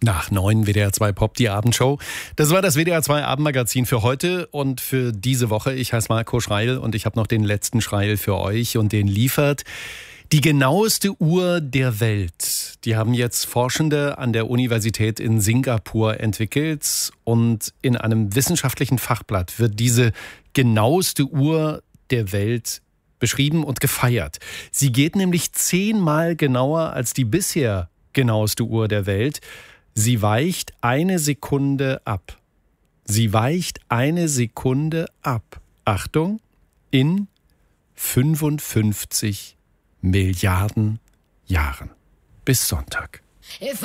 Nach 9 WDR 2 Pop, die Abendshow. Das war das WDR 2 Abendmagazin für heute und für diese Woche. Ich heiße Marco Schreil und ich habe noch den letzten Schreil für euch und den liefert die genaueste Uhr der Welt. Die haben jetzt Forschende an der Universität in Singapur entwickelt und in einem wissenschaftlichen Fachblatt wird diese genaueste Uhr der Welt beschrieben und gefeiert. Sie geht nämlich 10-mal genauer als die bisher genaueste Uhr der Welt. Sie weicht 1 Sekunde ab. Sie weicht 1 Sekunde ab. Achtung, in 55 Milliarden Jahren. Bis Sonntag.